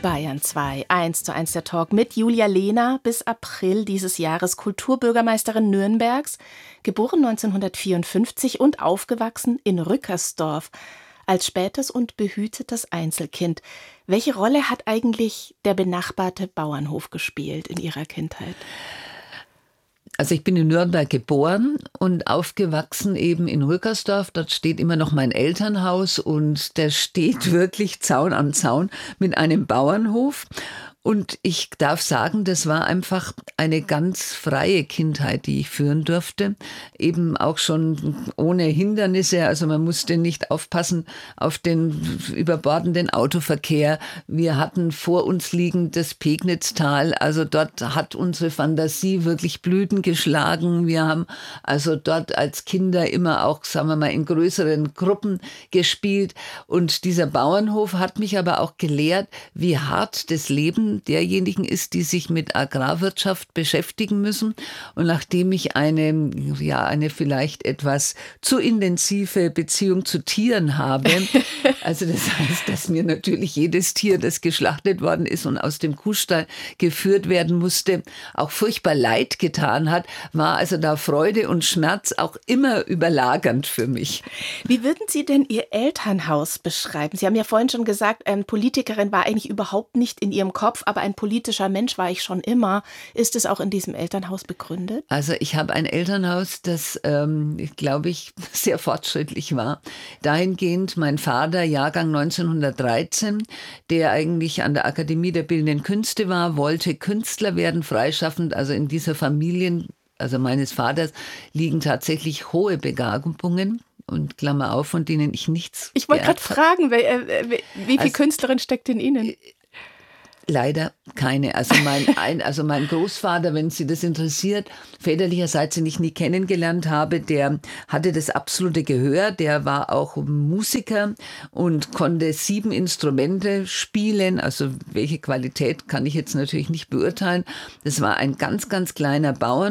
Bayern 2, 1:1 der Talk mit Julia Lehner, bis April dieses Jahres Kulturbürgermeisterin Nürnbergs, geboren 1954 und aufgewachsen in Rückersdorf, als spätes und behütetes Einzelkind. Welche Rolle hat eigentlich der benachbarte Bauernhof gespielt in Ihrer Kindheit? Also ich bin in Nürnberg geboren und aufgewachsen eben in Rückersdorf. Dort steht immer noch mein Elternhaus und der steht wirklich Zaun an Zaun mit einem Bauernhof. Und ich darf sagen, das war einfach eine ganz freie Kindheit, die ich führen durfte. Eben auch schon ohne Hindernisse. Also man musste nicht aufpassen auf den überbordenden Autoverkehr. Wir hatten vor uns liegend das Pegnitztal. Also dort hat unsere Fantasie wirklich Blüten geschlagen. Wir haben also dort als Kinder immer auch, sagen wir mal, in größeren Gruppen gespielt. Und dieser Bauernhof hat mich aber auch gelehrt, wie hart das Leben derjenigen ist, die sich mit Agrarwirtschaft beschäftigen müssen. Und nachdem ich eine vielleicht etwas zu intensive Beziehung zu Tieren habe, also das heißt, dass mir natürlich jedes Tier, das geschlachtet worden ist und aus dem Kuhstall geführt werden musste, auch furchtbar leid getan hat, war also da Freude und Schmerz auch immer überlagernd für mich. Wie würden Sie denn Ihr Elternhaus beschreiben? Sie haben ja vorhin schon gesagt, Politikerin war eigentlich überhaupt nicht in Ihrem Kopf, aber ein politischer Mensch war ich schon immer. Ist es auch in diesem Elternhaus begründet? Also ich habe ein Elternhaus, das, glaube ich, sehr fortschrittlich war. Dahingehend mein Vater, Jahrgang 1913, der eigentlich an der Akademie der Bildenden Künste war, wollte Künstler werden, freischaffend. Also in dieser Familie, also meines Vaters, liegen tatsächlich hohe Begabungen. Und Klammer auf, von denen ich nichts. Ich wollte gerade fragen, wie viel Künstlerin steckt in Ihnen? Leider keine. Also mein Großvater, wenn Sie das interessiert, väterlicherseits, den ich nie kennengelernt habe, der hatte das absolute Gehör. Der war auch Musiker und konnte 7 Instrumente spielen. Also welche Qualität kann ich jetzt natürlich nicht beurteilen. Das war ein ganz, ganz kleiner Bauern.